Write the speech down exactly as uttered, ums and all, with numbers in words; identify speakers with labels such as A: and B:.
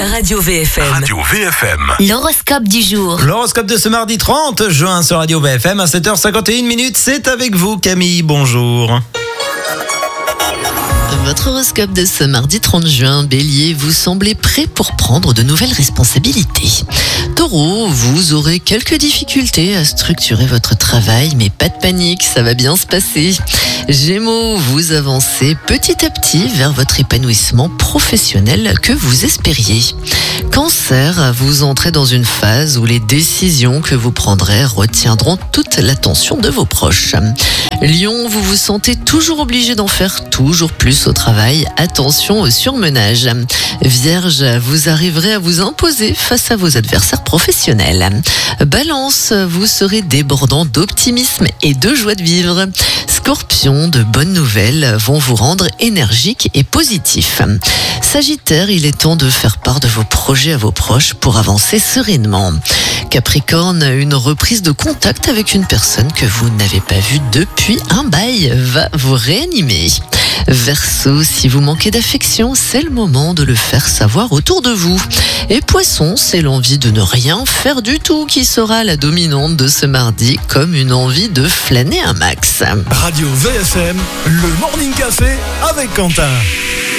A: Radio V F M.
B: Radio V F M.
C: L'horoscope du jour.
D: L'horoscope de ce mardi trente juin sur Radio V F M à sept heures cinquante et une minutes. C'est avec vous Camille, bonjour.
E: Votre horoscope de ce mardi trente juin, Bélier, vous semblez prêt pour prendre de nouvelles responsabilités. Taureau, vous aurez quelques difficultés à structurer votre travail, mais pas de panique, ça va bien se passer. Gémeaux, vous avancez petit à petit vers votre épanouissement professionnel que vous espériez. Cancer, vous entrez dans une phase où les décisions que vous prendrez retiendront toute l'attention de vos proches. Lion, vous vous sentez toujours obligé d'en faire toujours plus au travail. Attention au surmenage. Vierge, vous arriverez à vous imposer face à vos adversaires professionnels. Balance, vous serez débordant d'optimisme et de joie de vivre. Scorpion, de bonnes nouvelles vont vous rendre énergique et positif. Sagittaire, il est temps de faire part de vos projets à vos proches pour avancer sereinement. Capricorne, une reprise de contact avec une personne que vous n'avez pas vue depuis un bail va vous réanimer. Verseau, si vous manquez d'affection, c'est le moment de le faire savoir autour de vous. Et Poisson, c'est l'envie de ne rien faire du tout qui sera la dominante de ce mardi, comme une envie de flâner un max.
B: Radio V F M, le Morning Café avec Quentin.